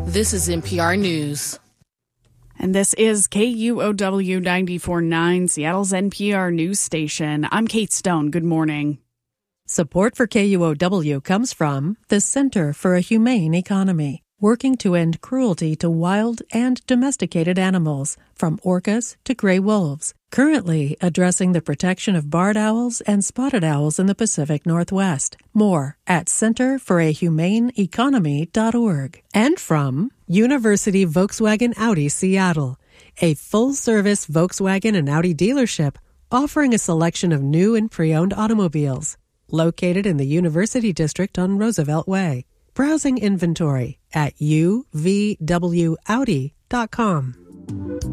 This is NPR News. And this is KUOW 94.9, Seattle's NPR news station. I'm Kate Stone. Good morning. Support for KUOW comes from the Center for a Humane Economy, working to end cruelty to wild and domesticated animals, from orcas to gray wolves, currently addressing the protection of barred owls and spotted owls in the Pacific Northwest. More at centerforahumaneeconomy.org. And from University Volkswagen Audi Seattle, a full-service Volkswagen and Audi dealership offering a selection of new and pre-owned automobiles, located in the University District on Roosevelt Way. Browsing inventory at uvwaudi.com.